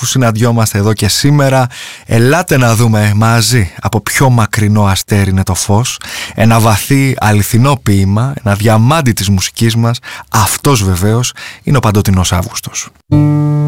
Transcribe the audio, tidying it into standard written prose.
αφού συναντιόμαστε εδώ και σήμερα, ελάτε να δούμε μαζί από ποιο μακρινό αστέρι είναι το φως. Ένα βαθύ αληθινό ποίημα, ένα διαμάντι της μουσικής μας. Αυτός βεβαίως είναι ο Παντοτινός Αύγουστος.